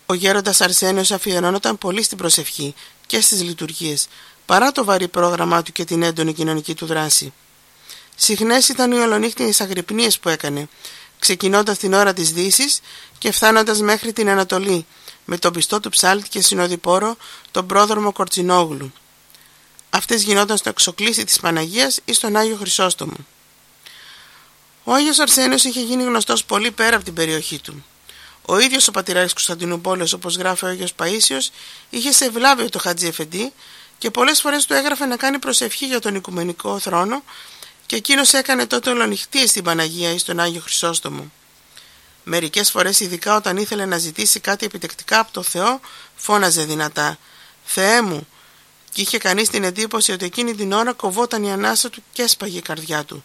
Ο γέροντας Αρσένιος αφιερώνονταν πολύ στην προσευχή και στις λειτουργίες, παρά το βαρύ πρόγραμμά του και την έντονη κοινωνική του δράση. Συχνές ήταν οι ολονύχτιες αγρυπνίες που έκανε, ξεκινώντας την ώρα της Δύσης και φτάνοντας μέχρι την Ανατολή, με τον πιστό του ψάλτη και συνοδοιπόρο τον πρόδρομο Κορτσινόγλου. Αυτές γινόταν στο εξοκλήσι της Παναγίας ή στον Άγιο Χρυσόστομο. Ο Άγιος Αρσένιος είχε γίνει γνωστός πολύ πέρα από την περιοχή του. Ο ίδιος ο πατηράρχης Κωνσταντινούπολεως, όπως γράφει ο Άγιος Παΐσιος, είχε σε ευλάβιο το Χατζή Εφεντή και πολλές φορές του έγραφε να κάνει προσευχή για τον οικουμενικό θρόνο και εκείνος έκανε τότε ολονυχτίες στην Παναγία ή στον Άγιο Χρυσόστομο. Μερικές φορές, ειδικά όταν ήθελε να ζητήσει κάτι επιτεκτικά από το Θεό, φώναζε δυνατά «Θεέ μου», και είχε κανείς την εντύπωση ότι εκείνη την ώρα κοβόταν η ανάσα του και έσπαγε η καρδιά του.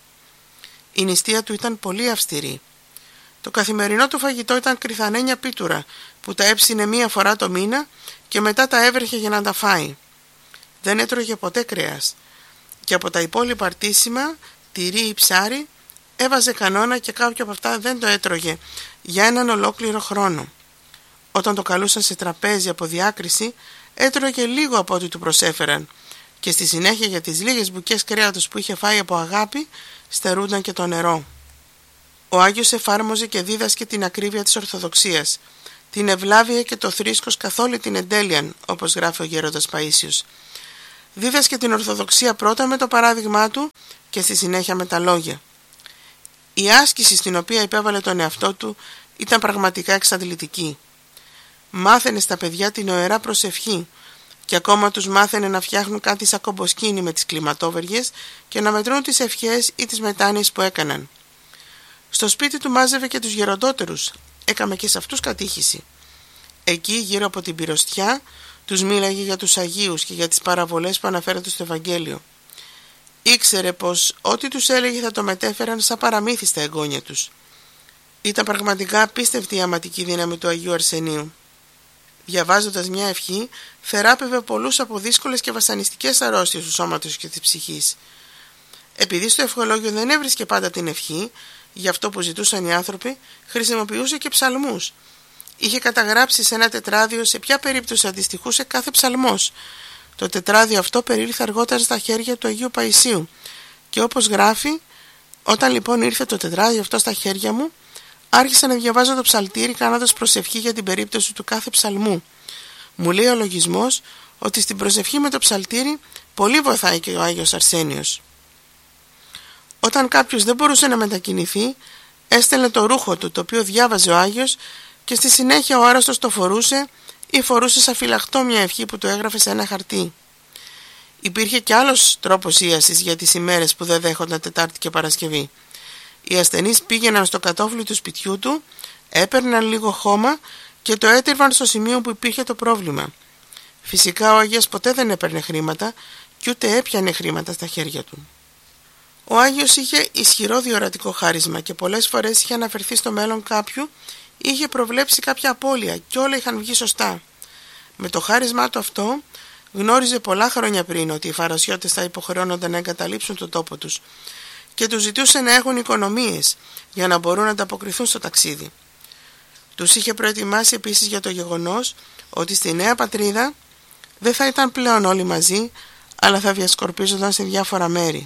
Η νηστεία του ήταν πολύ αυστηρή. Το καθημερινό του φαγητό ήταν κρυθανένια πίτουρα που τα έψινε μία φορά το μήνα και μετά τα έβρεχε για να τα φάει. Δεν έτρωγε ποτέ κρέας και από τα υπόλοιπα αρτήσιμα, τυρί ή ψάρι, έβαζε κανόνα και κάποιο από αυτά δεν το έτρωγε για έναν ολόκληρο χρόνο. Όταν το καλούσαν σε τραπέζι από διάκριση, έτρωγε λίγο από ό,τι του προσέφεραν και στη συνέχεια για τις λίγες μπουκές κρέατος που είχε φάει από αγάπη στερούνταν και το νερό. Ο Άγιος εφάρμοζε και δίδασκε την ακρίβεια της Ορθοδοξίας, την ευλάβεια και το θρήσκος καθ' όλη την εντέλειαν, όπως γράφει ο γέροντας Παΐσιος. Δίδασκε την Ορθοδοξία πρώτα με το παράδειγμά του και στη συνέχεια με τα λόγια. Η άσκηση στην οποία υπέβαλε τον εαυτό του ήταν πραγματικά εξαντλητική. Μάθαινε στα παιδιά την ωερά προσευχή και ακόμα τους μάθαινε να φτιάχνουν κάτι σαν κομποσκίνη με τις κλιματόβεργες και να μετρούν τις ευχές ή τις μετάνοιες που έκαναν. Στο σπίτι του μάζευε και τους γεροντότερους, έκαμε και σε αυτούς κατήχηση. Εκεί γύρω από την πυροστιά τους μίλαγε για τους Αγίους και για τις παραβολές που αναφέρονται στο Ευαγγέλιο. Ήξερε πως ό,τι τους έλεγε θα το μετέφεραν σαν παραμύθι στα εγγόνια τους. Ήταν πραγματικά απίστευτη η αματική δύναμη του Αγίου Αρσενίου. Διαβάζοντας μια ευχή, θεράπευε πολλούς από δύσκολες και βασανιστικές αρρώστιες του σώματος και της ψυχής. Επειδή στο ευχολόγιο δεν έβρισκε πάντα την ευχή, γι' αυτό που ζητούσαν οι άνθρωποι, χρησιμοποιούσε και ψαλμούς. Είχε καταγράψει σε ένα τετράδιο σε ποια περίπτωση αντιστοιχούσε κάθε ψαλμός. Το τετράδιο αυτό περίληφε αργότερα στα χέρια του Αγίου Παϊσίου και όπως γράφει, όταν λοιπόν ήρθε το τετράδιο αυτό στα χέρια μου, άρχισα να διαβάζω το ψαλτήρι κάνοντας προσευχή για την περίπτωση του κάθε ψαλμού. Μου λέει ο λογισμός ότι στην προσευχή με το ψαλτήρι πολύ βοηθάει και ο Άγιος Αρσένιος. Όταν κάποιος δεν μπορούσε να μετακινηθεί, έστελνε το ρούχο του, το οποίο διάβαζε ο Άγιος, και στη συνέχεια ο άρρωστος το φορούσε ή φορούσε σαν φυλαχτό μια ευχή που του έγραφε σε ένα χαρτί. Υπήρχε και άλλος τρόπος ίασης για τις ημέρες που δεν δέχονταν Τετάρτη και Παρασκευή. Οι ασθενείς πήγαιναν στο κατόφλι του σπιτιού του, έπαιρναν λίγο χώμα και το έτυρβαν στο σημείο που υπήρχε το πρόβλημα. Φυσικά ο Άγιος ποτέ δεν έπαιρνε χρήματα και ούτε έπιανε χρήματα στα χέρια του. Ο Άγιος είχε ισχυρό διορατικό χάρισμα και πολλές φορές είχε αναφερθεί στο μέλλον κάποιου ή είχε προβλέψει κάποια απώλεια και όλα είχαν βγει σωστά. Με το χάρισμά του αυτό γνώριζε πολλά χρόνια πριν ότι οι φαρασιώτες θα υποχρεώνονταν να εγκαταλείψουν τον τόπο τους και τους ζητούσε να έχουν οικονομίες για να μπορούν να ανταποκριθούν στο ταξίδι. Τους είχε προετοιμάσει επίσης για το γεγονός ότι στη νέα πατρίδα δεν θα ήταν πλέον όλοι μαζί, αλλά θα διασκορπίζονταν σε διάφορα μέρη.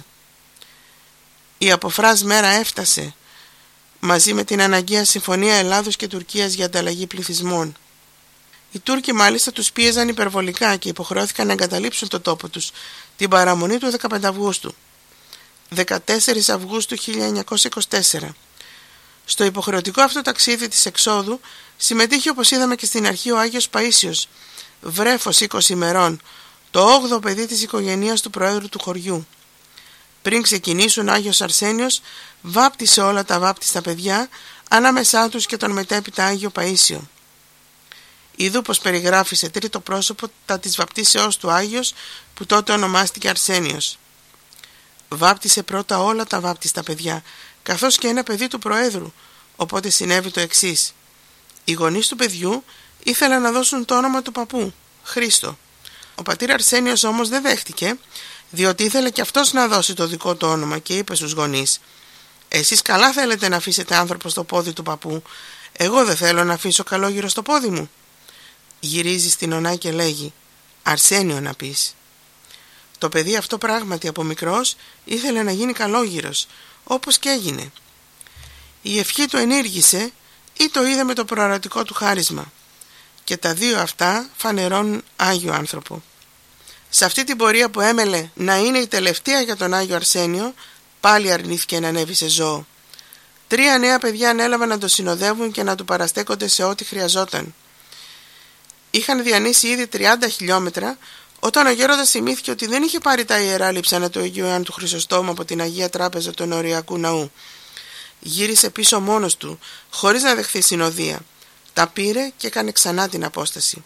Η αποφράς μέρα έφτασε, μαζί με την αναγκαία συμφωνία Ελλάδος και Τουρκίας για ανταλλαγή πληθυσμών. Οι Τούρκοι μάλιστα τους πίεζαν υπερβολικά και υποχρεώθηκαν να εγκαταλείψουν το τόπο τους την παραμονή του 15 Αυγούστου. 14 Αυγούστου 1924. Στο υποχρεωτικό αυτό ταξίδι της εξόδου συμμετείχε, όπως είδαμε και στην αρχή, ο Άγιος Παΐσιος, βρέφος 20 ημερών, το 8ο παιδί της οικογένειας του Προέδρου του χωριού. Πριν ξεκινήσουν, ο Άγιος Αρσένιος βάπτισε όλα τα βάπτιστα παιδιά, ανάμεσά τους και τον μετέπειτα Άγιο Παΐσιο. Ιδού πως περιγράφει σε τρίτο πρόσωπο τα της βαπτίσεώς του Άγιος, που τότε ονομάστηκε Αρσένιος. Βάπτισε πρώτα όλα τα βάπτιστα παιδιά, καθώς και ένα παιδί του Προέδρου, οπότε συνέβη το εξής. Οι γονείς του παιδιού ήθελαν να δώσουν το όνομα του παππού, Χρήστο. Ο πατήρ Αρσένιος όμως δεν δέχτηκε, διότι ήθελε και αυτός να δώσει το δικό του όνομα και είπε στους γονείς: «Εσείς καλά θέλετε να αφήσετε άνθρωπο στο πόδι του παππού, εγώ δεν θέλω να αφήσω καλόγυρο στο πόδι μου». Γυρίζει στην Ωνά και λέγει «Αρσένιο να πεις». Το παιδί αυτό πράγματι από μικρός ήθελε να γίνει καλόγυρος, όπως και έγινε. Η ευχή του ενήργησε ή το είδε με το προορατικό του χάρισμα. Και τα δύο αυτά φανερώνουν Άγιο άνθρωπο. Σε αυτή την πορεία που έμελε να είναι η τελευταία για τον Άγιο Αρσένιο, πάλι αρνήθηκε να ανέβει σε ζώο. 3 νέα παιδιά ανέλαβαν να το συνοδεύουν και να του παραστέκονται σε ό,τι χρειαζόταν. Είχαν διανύσει ήδη 30 χιλιόμετρα όταν ο γέροντας θυμήθηκε ότι δεν είχε πάρει τα ιερά λείψανα του Αγίου Ιωάννου του Χρυσοστόμου από την Αγία Τράπεζα του Ενοριακού Ναού. Γύρισε πίσω μόνος του, χωρίς να δεχθεί συνοδεία. Τα πήρε και έκανε ξανά την απόσταση.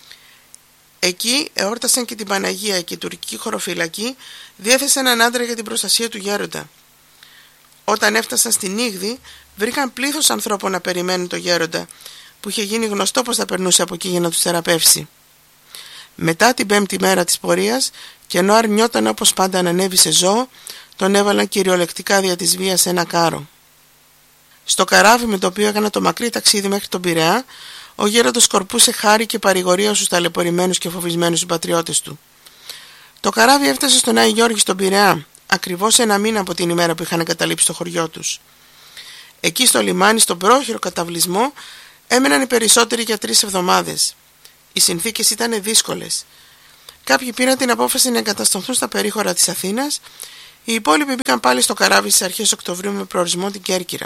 Εκεί εόρτασαν και την Παναγία και η τουρκική χωροφυλακή διέθεσε έναν άντρα για την προστασία του γέροντα. Όταν έφτασαν στην Ήγδη, βρήκαν πλήθος ανθρώπων να περιμένουν το γέροντα, που είχε γίνει γνωστό πως θα περνούσε από εκεί για να τους θεραπεύσει. Μετά την 5η μέρα της πορείας, και ενώ αρνιόταν όπως πάντα να ανέβει σε ζώο, τον έβαλαν κυριολεκτικά δια της βίας σε ένα κάρο. Στο καράβι με το οποίο έκανε το μακρύ ταξίδι μέχρι τον Πειραιά, ο γέροντας σκορπούσε χάρη και παρηγορία στους ταλαιπωρημένους και φοβισμένους συμπατριώτες του. Το καράβι έφτασε στον Άη Γιώργη στον Πειραιά, ακριβώς 1 μήνα από την ημέρα που είχαν εγκαταλείψει το χωριό τους. Εκεί στο λιμάνι, στον πρόχειρο καταβλισμό, έμεναν οι περισσότεροι για 3 εβδομάδες. Οι συνθήκες ήταν δύσκολες. Κάποιοι πήραν την απόφαση να εγκατασταθούν στα περίχωρα της Αθήνας, οι υπόλοιποι μπήκαν πάλι στο καράβι στις αρχές Οκτωβρίου με προορισμό την Κέρκυρα.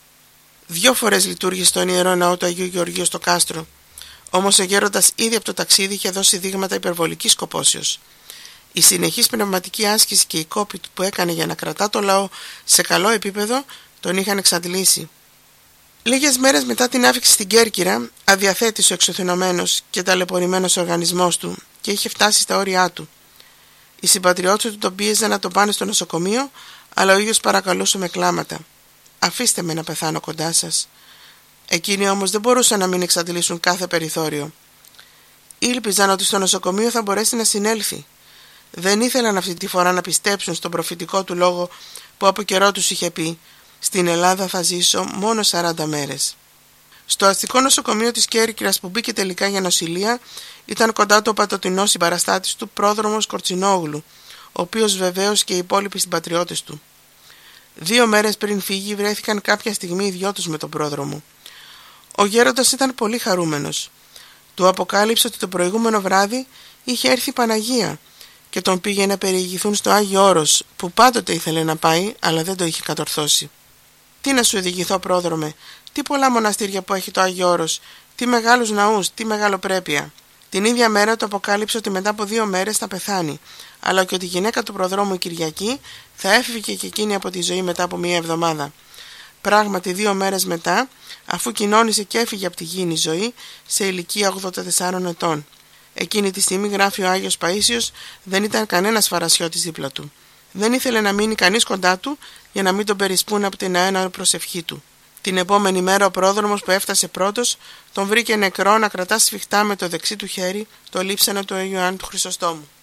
2 φορές λειτουργήσε στον Ιερό Ναό του Αγίου Γεωργίου στο κάστρο, όμως ο γέροντας ήδη από το ταξίδι είχε δώσει δείγματα υπερβολικής κοπόσεως. Η συνεχής πνευματική άσκηση και η κόπη που έκανε για να κρατά το λαό σε καλό επίπεδο τον είχαν εξαντλήσει. Λίγες μέρες μετά την άφηξη στην Κέρκυρα, αδιαθέτησε ο εξωθενωμένος και ταλαιπωρημένος οργανισμός του και είχε φτάσει στα όρια του. Οι συμπατριώτες του τον πίεζαν να τον πάνε στο νοσοκομείο, αλλά ο ίδιος παρακαλούσε με κλάματα. «Αφήστε με να πεθάνω κοντά σας». Εκείνοι όμως δεν μπορούσαν να μην εξαντλήσουν κάθε περιθώριο. Ήλπιζαν ότι στο νοσοκομείο θα μπορέσει να συνέλθει. Δεν ήθελαν αυτή τη φορά να πιστέψουν στον προφητικό του λόγο που από καιρό τους είχε πει «Στην Ελλάδα θα ζήσω μόνο 40 μέρες». Στο αστικό νοσοκομείο της Κέρκυρας που μπήκε τελικά για νοσηλεία ήταν κοντά του ο πατοτινός συμπαραστάτης του πρόδρομος Κορτσινόγλου, ο οποίος βεβαίως και οι υπόλοιποι συμπατριώτες του. 2 μέρες πριν φύγει βρέθηκαν κάποια στιγμή οι δυο τους με τον πρόδρομο. Ο γέροντας ήταν πολύ χαρούμενος. Του αποκάλυψε ότι το προηγούμενο βράδυ είχε έρθει η Παναγία και τον πήγε να περιηγηθούν στο Άγιο Όρος, που πάντοτε ήθελε να πάει αλλά δεν το είχε κατορθώσει. «Τι να σου οδηγηθώ, πρόδρομε, τι πολλά μοναστήρια που έχει το Άγιο Όρος, τι μεγάλους ναούς, τι μεγαλοπρέπεια». Την ίδια μέρα του αποκάλυψε ότι μετά από 2 μέρες θα πεθάνει, αλλά και ότι η γυναίκα του προδρόμου η Κυριακή θα έφυγε και εκείνη από τη ζωή μετά από 1 εβδομάδα. Πράγματι 2 μέρες μετά, αφού κοινώνησε και έφυγε από τη γήινη ζωή σε ηλικία 84 ετών. Εκείνη τη στιγμή, γράφει ο Άγιος Παΐσιος, δεν ήταν κανένας φαρασιώτης δίπλα του. Δεν ήθελε να μείνει κανείς κοντά του για να μην τον περισπούν από την αέναη προσευχή του. Την επόμενη μέρα ο πρόδρομος που έφτασε πρώτος τον βρήκε νεκρό να κρατά σφιχτά με το δεξί του χέρι το λείψανο του Αγίου Ιωάννου του Χρυσοστόμου.